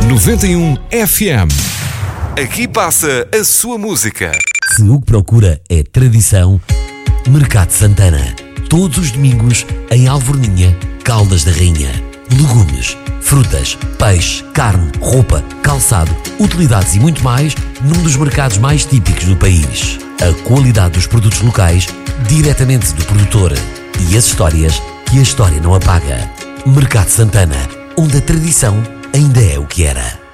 91 FM. Aqui passa a sua música. Se o que procura é tradição, Mercado Santana. Todos os domingos em Alvorninha, Caldas da Rainha. Legumes, frutas, peixe, carne, roupa, calçado, utilidades e muito mais num dos mercados mais típicos do país. A qualidade dos produtos locais diretamente do produtor e as histórias que a história não apaga. Mercado Santana, onde a tradição ainda é o que era.